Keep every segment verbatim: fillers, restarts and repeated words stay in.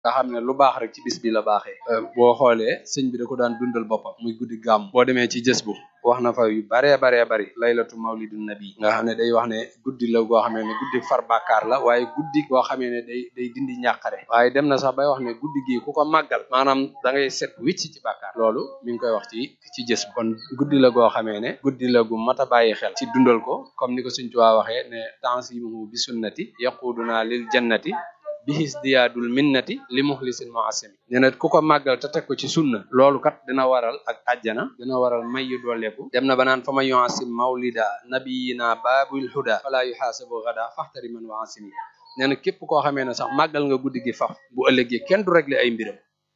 nga xam ne lu baax rek ci bis bi la baaxee boo xoolee sëñ bi da ko daan dundal boppam muy guddi gàmm boo demee ci jës bu wax na fa yu baree baree bari laylatu mawlidun nabi nga xam ne day wax ne guddi la goo xamee ne guddi far bàkkaar la waaye guddi goo xamee ne day day dindi ñàqare waaye dem na sax bay wax ne guddi gi ku ko màggal maanaam da ngay set wicc ci bàkkaar loolu mi ngi koy wax ci ci jës bu kon guddi la goo xamee ne guddi la gu mat a bàyyi xel ci dundal ko comme ni ko sëñ Tuubaa waxee ne tansimuhu bi sunnati yaquduna lil jannati bihis diyaadul minnati li muxlisin muasimi nee na ku ko màggal te teg ko ci sunna loolu kat dina waral ak àjjana dina waral may yu dooleeku dem na ba naan fa ma yuasim mawlida nabiyina baabul huda fala yuxaasabu gada faxtari man waasimi nee na képp koo xamee ne sax màggal nga guddi gi faf bu ëllëgee kenn du régler ay mbiram.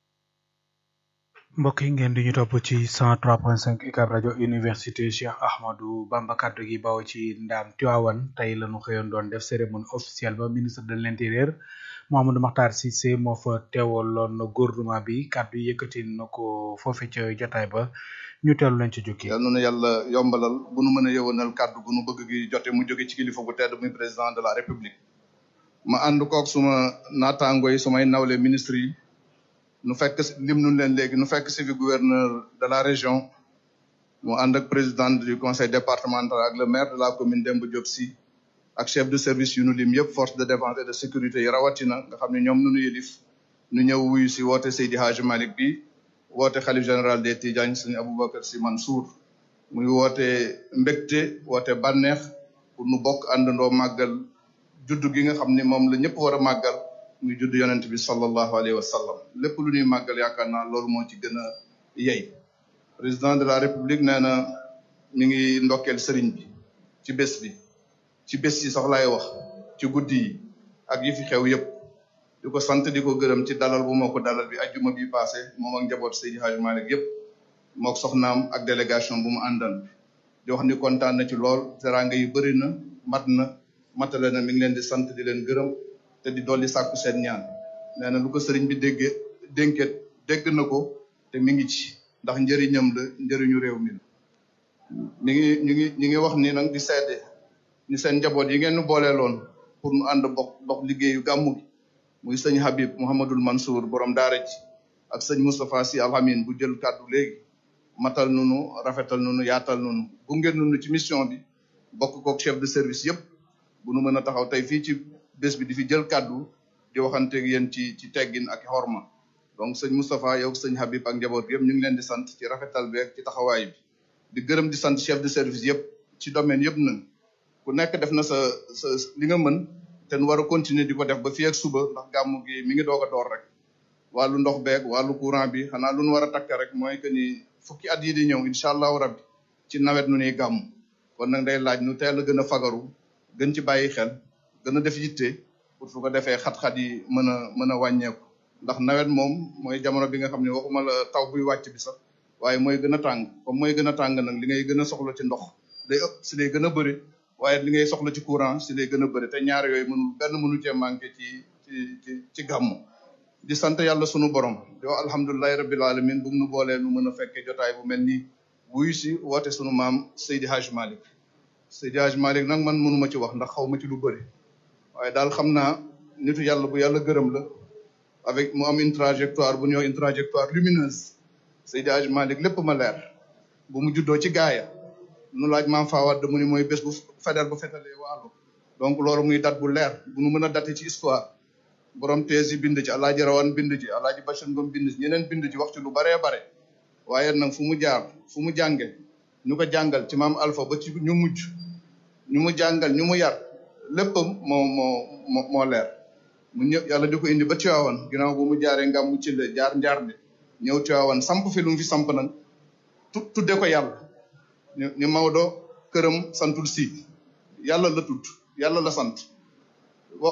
mbokk yi ngeen di ñu topp ci cent trois point cinq U C A B rajo université Cheikh Ahmadou Bamba kaddu gi bawo ci ndaam Tivaouane tey lañu xëyoon doon def cérémonie officielle ba ministre de l'intérieur Mouhamadou Makhtar Cissé moo fa teewaloon gouvernement bi kaddu yi yëkkati na ko foofe ca jotaay ba ñu teelu lañ ci jukki yal na yàlla yombalal bu nu mën a yëwanal kaddu gu nu bëgg gi jote mu jóge ci kilifa bu tedd muy président de la république ma ànd koog suma naataango yi sumay nawle ministre yi nu fekk lim nu leen léegi nu fekk si fi gouverneur de la région mu ànd ak président du conseil départemental ak le maire de la commune Demba Diop Sy ak chef de service yu nu lim yëpp force de défense et de sécurité yi rawatina nga xam ne ñoom nu nu yëlif nu ñëw wuyu si woote Seydi Hadji Malick bi woote xalif général des Tidjanes Serigne Aboubacar Sy Mansour muy woote mbégte woote bànneex pour nu bokk àndandoo màggal juddu gi nga xam ne moom la ñëpp war a màggal muy judd yonent bi sallallahu alayhi wa sallam lépp lu ñuy màggal yaakaar naa loolu moo ci gën a yey président de la république nee na mi ngi ndokkeel sëriñ bi ci bés bi ci bés yi sax laay wax ci guddi yi ak yi fi xew yëpp di ko sant di ko gërëm ci dalal bu moo ko dalal bi ajjuma bi passé moom ak njaboot Seydi Hadji Malick yëpp mook soxnaam ak délégation bu mu àndal di wax ni kontaan na ci lool teraanga yi bëri na mat na matale na mi ngi leen di sant di leen gërëm te di dolli sàkku seen ñaan nee na lu ko sëriñ bi déggee dénket dégg na ko te mi ngi ci ndax njëriñam la njëriñu réew mi la mi ngi ñu ngi ñu ngi wax ni nag di seede ni seen njaboot yi ngeen nu booleeloon pour nu ànd bokk bokk liggéeyu gàmmu gi muy sëñ Habib Mouhamadul Mansour borom daara ji ak sëñ Moustapha Sy Alhamine bu jël kàddu léegi matal nunu rafetal nunu yaatal nunu gunge nunu ci mission bi bokk kook chef de service yëpp bu nu mën a taxaw tey fii ci bés bi di fi jël kàddu di waxanteeg yéen ci ci teggin ak xorma donc sëñ Moustapha yow sëñ Habib ak njaboot yëpp ñu ngi leen di sant ci rafetal bi ak ci taxawaay bi di gërëm di sant chef de service yëpp ci domaine yëpp nag ku nekk def na sa sa li nga mën te nu war a continuer di ko def ba fii ak suba ndax gàmmu gi mi ngi doog a door rek wàllu ndox beeg wàllu courant bi xanaa lu nu war a takk rek mooy que ni fukki at yi di ñëw incha allahu rabbi ci nawet nu nuy gàmm kon nag day laaj nu teel a gën a fagaru gën ci bàyyi xel gën a def yitte pour su ko defee xat-xat yi mën a mën a wàññeeku ndax nawet moom mooy jamono bi nga xam ne waxuma la taw buy wàcc bi sax waaye mooy gën a tàng comme mooy gën a tàng nag li ngay gën a soxla ci ndox day ëpp si lay gën a bëri waaye li ngay soxla ci courant si lay gën a bëri te ñaar yooyu mënul benn mënu cee manqué ci ci ci ci gàmmu di sant yàlla sunu borom di wax alhamdulilahi rabbil alamin bu mu nu boolee nu mën a fekkee jotaay bu mel nii wuyu si woote sunu maam Seydi Hadji Malick Seydi Hadji Malick nag man mënuma ci wax ndax xaw ma ci lu bëri waaye daal xam naa nitu yàlla bu yàlla gërëm la avec mu am une trajectoire bu ñëw une trajectoire lumineuse Seydi Hadji Malick lépp ma leer bu mu juddoo ci gaaya nu laaj maam Fawad mu ni mooy bés bu fedel bu fetalee waalo donc loolu muy dat bu leer bu nu mën a date ci histoire borom thèse yi bind ci alaaji rawan bind ci alaaji Bachir Ngom bind ci ñeneen bind ci wax ci lu baree bare waaye nag fu mu jaar fu mu jànge ñu ko jàngal ci maam Alpha ba ci ñu mujj ñu mu jàngal ñu mu yar léppam moo moo moo moo leer mu ñëw yàlla di ko indi ba Tiwaawan ginnaaw bu mu jaaree ngam mu ci le jaar njaar de ñëw Tiwaawan samp fi lu mu fi samp nag tu tudde ko yàlla ni ni Maodo këram santul si yàlla la tudd yàlla la sant wa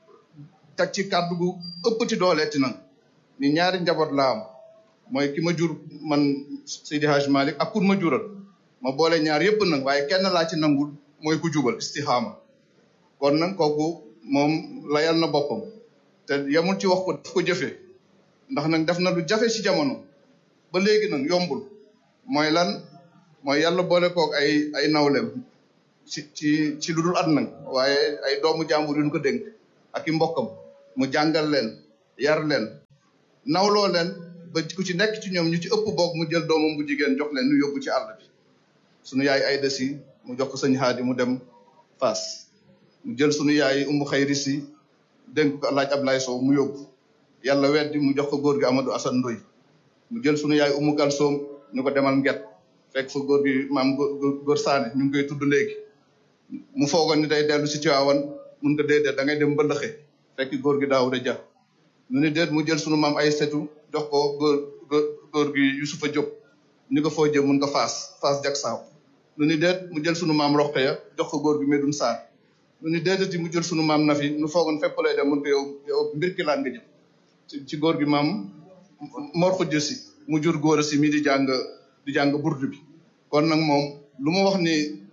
teg ci kàddu gu ëpp ci dooleeti nag ni ñaari njaboot laa am mooy ki ma jur man Seydi Hadji Malick ak kur ma jural ma boole ñaar yëpp nag waaye kenn laa ci nangul mooy ku jubal istixaama kon nag kooku moom layal na boppam te yemul ci wax ko daf ko jëfee ndax nag def na lu jafe ci jamono ba léegi nag yombul mooy lan mooy yàlla boole kook ay ay nawlem ci ci ci lu dul at nag waaye ay doomu jàmbur yu ñu ko dénk ak i mbokkam mu jàngal leen yar leen nawloo leen ba ku ci nekk ci ñoom ñu ci ëpp boog mu jël doomam bu jigéen jox leen ñu yóbbu ci àll bi sunu yaay ay desi mu jox ko sëñ Haadi mu dem Fass mu jël sunu yaay umu xayri si dénk ko alaaj Ablaye Sow mu yóbbu yàlla weddi mu jox ko góor gi Amadou Assane Ndoye mu jël sunu yaay umu Kalsoom ñu ko demal Nget fekk fa góor gi maam góor Saane ñu ngi koy tudd léegi mu foogoon ni day dellu si Tiwaawan mun ko déedéet da ngay dem Mbëlëxe fekk góor gi Daawuda Ja ñu ni déet mu jël sunu maam ay setu jox ko góor góor gi Yusufa Diop ni ko foo jëm mun ko Faas Faas jak saaw ñu ni déet mu jël sunu maam Roqeya jox ko góor gi Medoune Sarr ñu ni déetati mu jël sunu maam Nafi nu foogoon fépp lay dem mun ko yow yow mbir ki laan nga jëm ci góor gi maam Mor Xujja Si mu jur góor a si mi di jàng di jàng burdu bi kon nag moom lu ma wax ni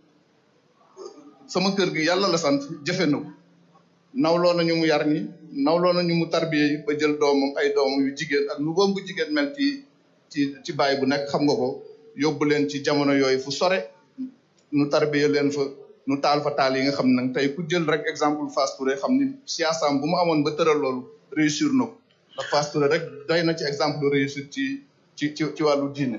sama kër gi yàlla la sant jëfe na ko nawloo nañu mu yar ñi nawloo nañu mu tarbiye yi ba jël doomam ay doomam yu jigéen ak nu boom bu jigéen mel ci ci ci baay bu nekk xam nga ko yóbbu leen ci jamono yooyu fu sore nu tarbiye leen fa nu taal fa taal yi nga xam ne nag tey ku jël rek exemple Fass Touré xam ni siyaasam bu mu amoon ba tëral loolu réussir na ko ndax Fass Touré rek doy na ci exemple de réussite ci ci ci ci wàllu diine.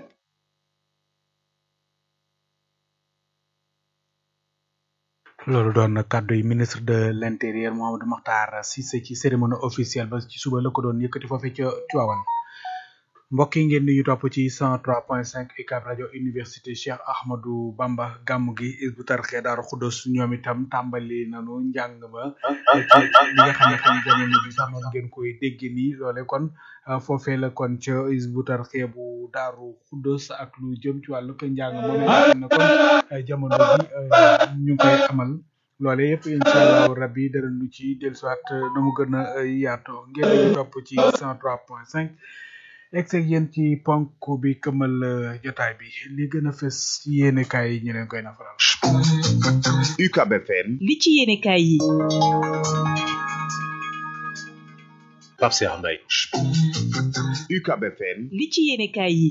loolu doon kàddu yi ministre de l'intérieur Mouhamadou Makhtar Cissé ci cérémonie officielle ba ci suba la ko doon yëkkati foofee ca Tivaouane mbokk yi ngeen di ñu topp ci cent trois point cinq U C A B rajo université Cheikh Ahmadou Bamba gàmm gi Hizbut Tarqiyyah Daaru Xudoos ñoom itam tàmbali nañu njàng ma ci li nga xam ne xam jamono bi sax moom ngeen koy dégg nii loole kon foofee la kon ca Hizbut Tarqiyyah bu Daaru Xudoos ak lu jëm ci wàllu ko njàng moom nga xam ne kon jamono bi ñu ngi koy amal loole yëpp incha allahu rabbi dara lu ci dellusiwaat na mu gën a yaatoo ngeen di ñu topp ci cent trois point cinq egseeg yéen ci ponk bi këmal jotaay bi li gën a fës ci yéenekaay yi ñu leen koy nafaral. U C A B F M. li ci yéenekaay yi. Pape Cheikh Mbaye. U C A B F M. li ci yéenekaay yi.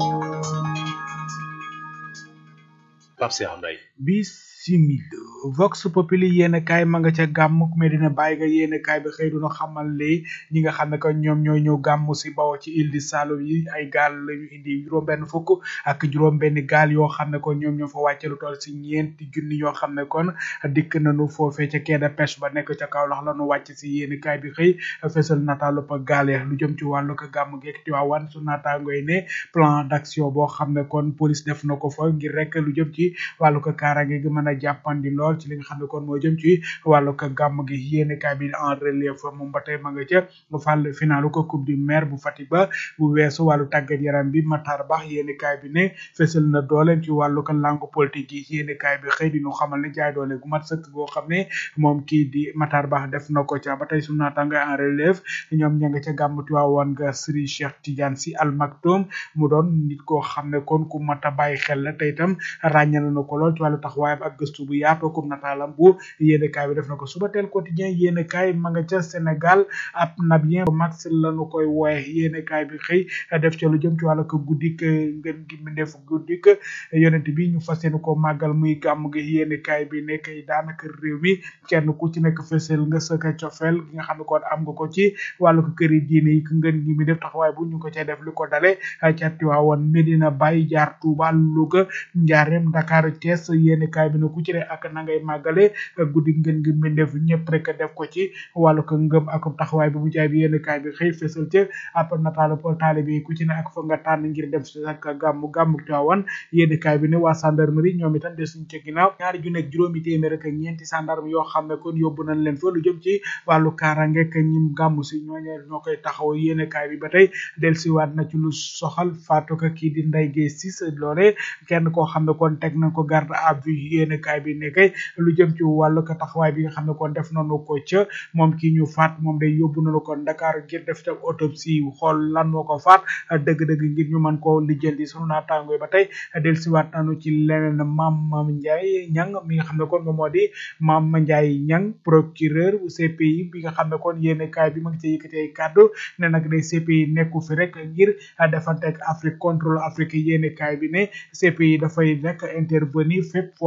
Pape Cheikh Mbaye. Bismillah. Vox Populi yéenekaay ma nga ca gàmm Medina Baye ga yéenekaay bi xëy duna xamal li ñi nga xam ne que ñoom ñooy ñëw gàmm si bawoo ci île du Saloum yi ay gaal lañu indi juróom-benn fukk ak juróom-benn gaal yoo xam ne kon ñoom ñoo fa wàcce lu toll si ñeenti junni yoo xam ne kon dikk nañu foofee ca quai de pêche ba nekk ca Kaolack la ñu wàcc si yéenekaay bi xëy fesal nataalu pa gaal ya lu jëm ci wàllu ko gàmm geeg Tivaouane su naataangoy ne plan d'action boo xam ne kon police def na ko fa ngir rek lu jëm ci wàllu ko kaaraange gi mën a jàppandi lool ci li nga xam ne kon moo jëm ci wàllu ko gàmm gi yéenekaay bi en relief moom ba tey ma nga ca fàll finalu ko coupe du maire bu Fatick ba bu weesu wàllu tàggat yaram bi Matar Ba yéenekaay bi ne fesal na dooleem ci wàllu ko langue politique yi yéenekaay bi xëy di ñu xamal ne jaay doole gu mat sëkk goo xam ne moom kii di Matar Ba def na ko ca ba tey su naataango en relève ñoom ña nga ca gàmm Tiwaawan nga Serigne Cheikh Tidiane Sy Al Maktoum mu doon nit koo xam ne kon ku mat a bàyyi xel la te itam ràññal na ko lool ci wàllu taxawaayam ak gëstu bu yaatoo comme nataalam bu yéenekaay bi def na ko suba teel quotidien yéenekaay ma nga ca Sénégal ab nabien max lañu koy wooye yéenekaay bi xëy def ca lu jëm ci wàllu ko guddik ngeen gi mbindeef guddik yonent bi ñu fas yéene ko màggal muy gàmm gi yéenekaay bi nekk daanaka réew mi kenn ku ci nekk fësal nga sa ka cofeel gi nga xam ne kon am nga ko ci wàllu ko këri diine yi ngeen gi mi def taxawaay bu ñu ko ca def li ko dale ca Tiwaawan Medina Baye jaar Touba Louga Njaareem Dakar Thiès yéenekaay bi ne ku ci ne ak na ngay màggale guddi ngeen gi mbindeef ñëpp rek def ko ci wàllu ko ngëm ak taxawaay bi bu jaay bi yéenekaay bi xëy fësal ca ab nataalu taalibe yi ku ci ne ak fa nga tànn ngir def si ak gàmmu gàmmu Tiwaawan yéenekaay bi ne waa gendarmerie ñoom itam des suñ ca ginnaaw ñaari junni ak juróomi téeméer ak ñeenti gendarme yoo xam ne kon yóbbu nañ leen fa lu jëm ci wàllu kaaraange ak ñim gàmmu si ñooñu ñoo koy taxaw yéenekaay bi ba tey dellusiwaat na ci lu soxal faatu ko kii di Ndeye Guèye Ciss loole kenn koo xam ne kon teg nañ ko garde à vue yéenekaay bi ne kay lu jëm ci wàllu ko taxawaay bi nga xam ne kon def nañu ko ca moom kii ñu faat moom day yóbbu nañu ko Dakar ngir def ca autopsie xool lan moo ko faat dëgg-dëgg ngir ñu mën koo lijjanti sunu naataango ba tey dellusiwaat nañu ci leneen Mame Mame Ndiaye Niang mi nga xam ne kon moom moo di Mame Ndiaye Niang procureur bu C P I bi nga xam ne kon yéenekaay bi ma ngi ci yëkkati ay kàddu ne nag day C P I nekku fi rek ngir defante ak Afrique contrôle Afrique yéenekaay bi ne C P I dafay rek intervenir fépp foo xam ne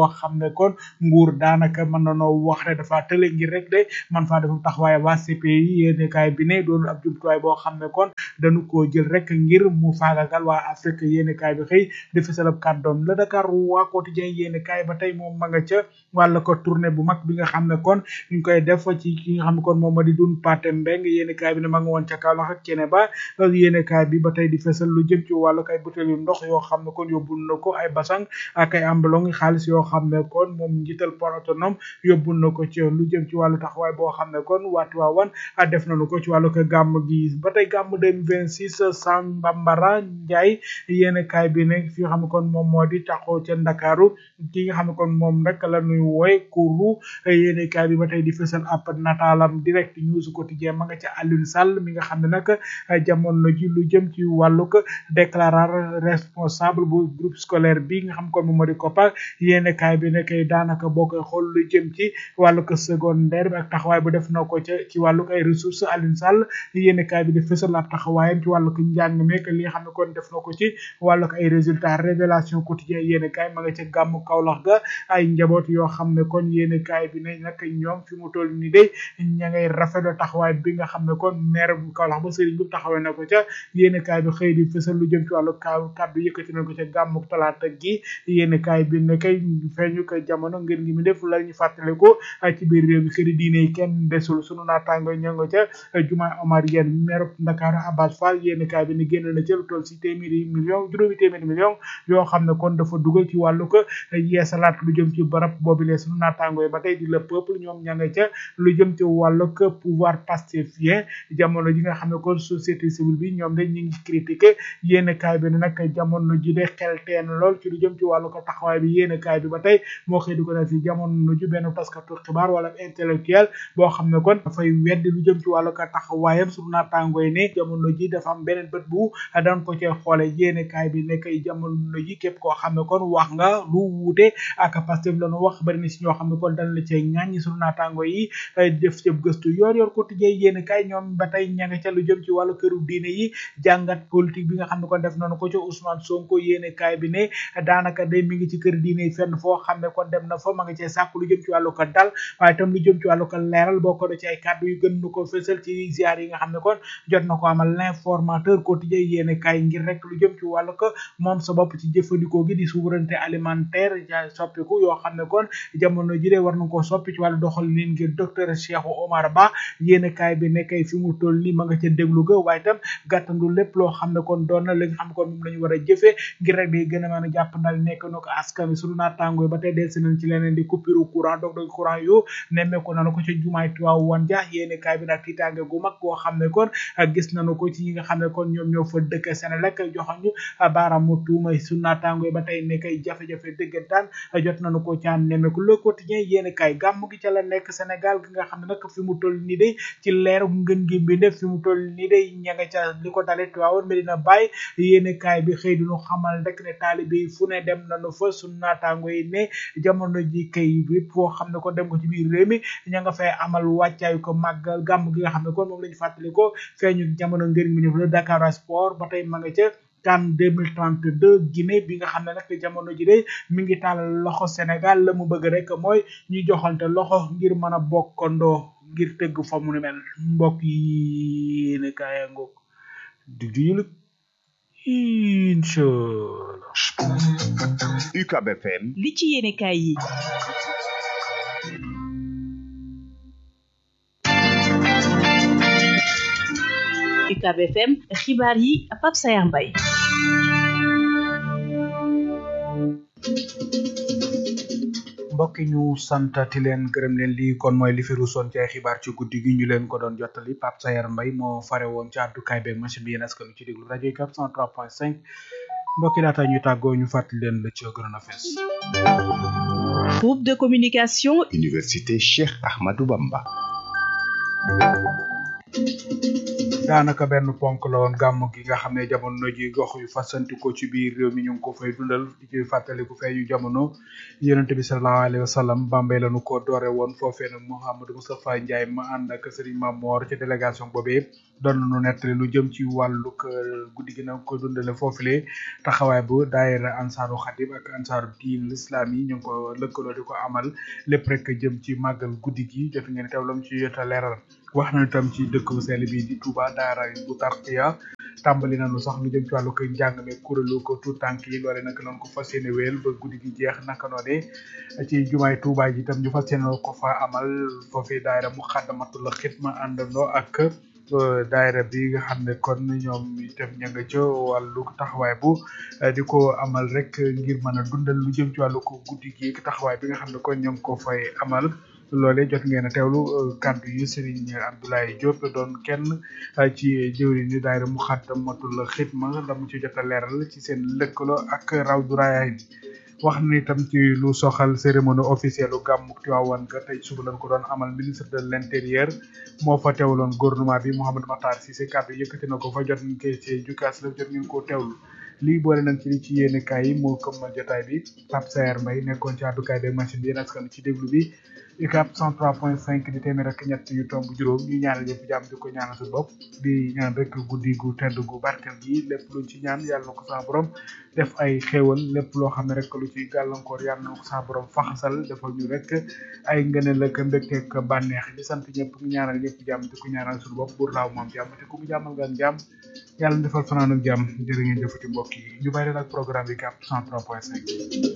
ne kon nguur daanaka mën na noo wax ne dafa tële ngir rek de man faa defu taxawaay waa C P I yéene kaay bi ne doon ab jumtuwaay boo xam ne kon dañu koo jël rek ngir mu faagagal waa Afrique yéene kaay bi xëy di fësal ab kàddoom la Dakar waa quotidien yéene kaay ba tey moom ma nga ca wàlla ko tournée bu mag bi nga xam ne kon ñu koy def ci ki nga xam ne kon moom ma di dun Pathé Mbeng yéene kaay bi ne ma nga woon ca Kaolack ak Cene ba yéene kaay bi ba tey di fësal lu jëm ci wàllu kay butéel yu ndox yoo xam ne kon yóbbul na ko ay basang ak ay ambulong xaalis yoo xam ne kon moom njiital port autonome yóbbul na ko ci lu jëm ci wàllu taxawaay boo xam ne kon waatu waawan def nañu ko ci wàllu ko gàmm gi ba tey gàmm deux mille vingt-six Sam Bambara Ndiaye yéene kaay bi ne fi nga xam ne kon moom moo di taxaw ca Ndakaaru ki nga xam ne kon moom rek la ñuy wooy kuru yéene kaay bi ba tey di fësal ab nataalam direct news quotidien ma nga ca Alioune Sall mi nga xam ne nag jamono ji lu jëm ci wàllu ko déclarer responsable bu groupe scolaire bi nga xam kon moom moo di COPA yéene kaay bi ne kay daanaka boo koy xool lu jëm ci wàllu ko secondaire bi ak taxawaay bu def na ko ca ci wàllu ay ressources Alioune Sall yéene kaay bi di fësal ab taxawaayam ci wàllu ko njàng meek li nga xam ne kon def na ko ci wàllu ko ay résultats révélation quotidien yéene kaay ma nga ca gàmmu Kaolack ga ay njaboot yoo xam ne kon yéene kaay bi ne nag ñoom fi mu toll ni de ña ngay rafetlu taxawaay bi nga xam ne kon maire bu Kaolack ba Serigne bu taxawee na ko ca yéene kaay bi xëy di fësal lu jëm ci wàllu kaaw kàddu yëkkati na ko ca gàmmu talaata gi yéene kaay bi ne kay feeñu ko jamono ngeen ngi mi def la ñu fàttale ko ci biir réew mi këri diine yi kenn desul sunu naataango ña nga ca jumaa Omar yéen maire Ndakaaru Abbas Fall yéene kaay bi ne génn na ca lu toll si téeméeri million juróomi téeméeri million yoo xam ne kon dafa dugal ci wàllu ko yeesalaat lu jëm ci barab boobu lee sunu naataango yi ba tey di le peuple ñoom ña nga ca lu jëm ci wàllu ko pouvoir pastefien jamono ji nga xam ne kon société civile bi ñoom dañ ñu ngi critiqué yéene kaay bi ne nag jamono ji de xel teen lool ci lu jëm ci wàllu ko taxawaay bi yéene kaay bi ba tey moo xëy di ko def ci jamono ji benn taskatu xibaar wala intellectuel boo xam ne kon dafay weddi lu jëm ci wàllu ko taxawaayam sunu naataango yi ne jamono ji dafa am beneen bët bu daan ko cee xoole yéene kaay bi ne kay jamono ji képp koo xam ne kon wax nga lu wuute ak Pastef lañu wax bari na si ñoo xam ne kon dañ la cee ŋàññi sunu naataango yi def ca gëstu yor yor quotidien yéene kaay ñoom ba tey ña nga ca lu jëm ci wàllu këru diine yi jàngat politique bi nga xam ne kon def nañu ko ci Ousmane Sonko yéene kaay bi ne daanaka day mi ngi ci kër diine yi fenn foo xam ne kon dem na fa ma nga cee sàkk lu jëm ci wàllu ko dal waaye itam lu jëm ci wàllu ko leeral boo ko do ci ay kàddu yu gën nu ko fësal ci ziar yi nga xam ne kon jot na ko amal l'informateur quotidien yéene kaay ngir rek lu jëm ci wàllu ko moom sa bopp ci jëfandikoo gi di souveraineté alimentaire ja soppiku yoo xam ne kon jamono ji de war na ko soppi ci wàllu doxal leen ngir docteur Cheikh Omar Ba yéene kaay bi nekkay fi mu toll nii ma nga ca déglu ga waaye itam gàttandu lépp loo xam ne kon doon na li nga xam ne kon moom la ñu war a jëfee ngir rek day gën a mën a jàpp ndal nekk na ko askan wi sunu naataango ba tey delsi nañ ci leneen di coupure courant dog dog courant yu nemmeeku nañu ko ca jumaay Tiwaawan ja yéene kaay bi nag tiitaange gu mag koo xam ne kon gis nañu ko ci ñi nga xam ne kon ñoom ñoo fa dëkk Senelec joxañu baaraamu tuuma sunu naataango ba tey nekkay jafe-jafe dëggantaan jot nañu ko caan nemmeeku le quotidien yéene kaay gàmm gi ca la nekk Sénégal gi nga xam ne nag fi mu toll nii day ci leeru ngën gi bi def fi mu toll nii day ña nga ca li ko dalee Tiwaawan Medina Baye yéene kaay bi xëy duñu xamal rek ne taalibe yi fu ne dem nañu fa sunu naataango yi ne jamono ji kay bépp foo xam ne kon dem ko ci biir réew mi ña nga fay amal wàccaayu ko màggal gàmm gi nga xam ne kon moom la ñu fàttali ko feeñu jamono ngëriñ mi ñu la Dakar Sport ba tey ma nga ca CAN deux mille trente-deux Guinée bi nga xam ne nag jamono ji de mi ngi tàllal loxo Sénégal la mu bëgg rek mooy ñuy joxante loxo ngir mën a bokkandoo ngir tëgg fa mu ne mel mbokk yi ne kaaya ngoog di di yëlëg inchallah U C A B F M li ci yéene kaay yi U C A B F M xibaar yi Pape Sayar Mbaye mbokk ñu santati leen gërëm leen lii kon mooy li fi ruusoon ci ay xibaar ci guddi gi ñu leen ko doon jottali Pape Sayar Mbaye moo fare woon ci àddukaay beeg machine bi yéen askan ci déglu rajo Ucab cent trois point cinq mbokki laata ñu tàggoo ñu fàttali leen la ci gënoon a fees. Groupe de communication Université Cheikh Ahmadou Bamba. daanaka benn ponk la woon gàmm gi nga xam ne jamono ji gox yu fasanti ko ci biir réew mi ñu ngi ko fay dundal di ci fàttaliku feeñu jamono yonente bi sallallahu alayhi wa sallam Bambey lañu ko doore woon foofee nag Mouhamadou Moustapha Ndiaye ma ànd ak Serigne Mamor ci délégation boobee doon nañu nettali lu jëm ci wàllu guddi gi nag ko dundale foofule taxawaay bu daayira ansaaru xadim ak ansaaru diin l'islam yi ñu ngi ko lëkkaloo di ko amal lépp rek jëm ci màggal guddi gi jot ngeen teew lam ci yota leeral wax na itam ci dëkk bu sell bi di Touba daara bu tarqiya tàmbali nañu sax lu jëm ci wàllu koy njàng me kuréelu ko tout tànk yi loole nag lañ ko fas yéene wéel ba guddi gi jeex naka noone ci jumaay Touba ji itam ñu fas yéene ko fa amal foofee daayira mu xaddamatul xidma àndandoo ak daayira bi nga xam ne kon ñoom itam ña nga ca wàllu taxawaay bu di ko amal rek ngir mën a dundal lu jëm ci wàllu ko guddi gi taxawaay bi nga xam ne kon ñoo ngi ko fay amal loolee jot ngeen a teewlu kàddu yi Serigne Abdoulaye Diop doon kenn ci jëwriñ ni daayira mu xaddamatul xidma la mu ci jot a leeral ci seen lëkkaloo ak Rawdu Rayaahin wax na itam ci lu soxal cérémonie officielle u gàmmu Tiwaawan ga tey suba lañ ko doon amal ministre de l'intérieur moo fa teewloon gouvernement bi Mouhamadou Makhtar Cissé kàddu yëkkati na ko fa jot ngeen koy ci jukkaas la jot ngeen koo teewlu lii boole nañ ci li ci yéene kaay yi moo këmmal jotaay bi Pape Saer Mbaye nekkoon ci àddukaay de machine bi yéen askan ci déglu bi U C A B cent trois point cinq di téeméer ak ñett yu tomb juróom ñu ñaanal ñëpp jàmm di ko ñaanal su bopp di ñaan rek guddi gu tedd gu barkeel gi lépp luñ ci ñaan yàlla na ko sa borom def ay xéewal lépp loo xam ne rek lu ci gàllankoor yàlla na ko sa borom faxasal defal ñu rek ay ngëneel ak mbégteeg bànneex di sant ñëpp ñu ñaanal ñëpp jàmm di ko ñaanal su bopp buur laaw moom jàmm te ku mu jàmmal gan jàmm yàlla defal fanaan ak jàmm jërë ngeen jëfati mbokk yi ñu bàyyi leen ak programme bi U C A B cent trois point cinq.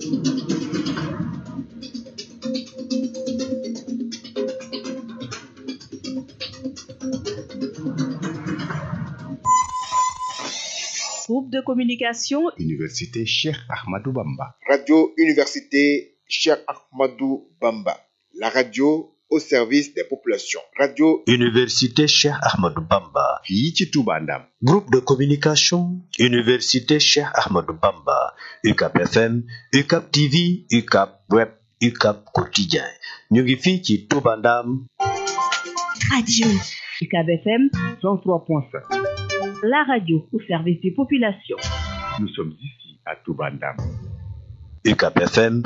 Groupe de communication Université Cheikh Ahmadou Bamba. Radio Université Cheikh Ahmadou Bamba. La radio au service des populations. Radio Université Cheikh Ahmadou Bamba. fii ci Touba Ndam. Groupe de communication Université Cheikh Ahmadou Bamba. U C A B F M, U C A B T V, U C A B Web, U C A B Quotidien. ñu ngi fii ci Touba Ndam. Radio U C A B F M cent trois point cinq. la radio au service des populations. Nous sommes ici à Touba Ndam. U C A B F M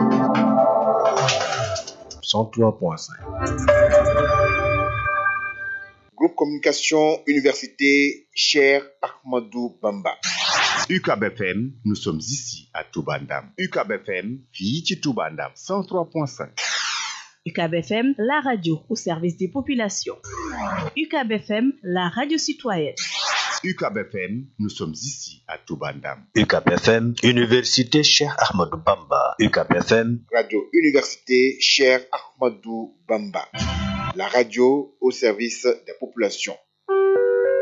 cent trois point cinq. Groupe Communication Université Cheikh Ahmadou Bamba. U C A B F M, nous sommes ici à Touba Ndam. U C A B F M, fii ci Touba Ndam. cent trois point cinq. U C A B F M, la radio au service des populations. U C A B F M, la radio citoyenne. U C A B F M, nous sommes ici à Touba Ndam. U C A B F M, Université Cheikh Ahmadou Bamba. U C A B F M, Radio Université Cheikh Ahmadou Bamba. La radio au service des populations.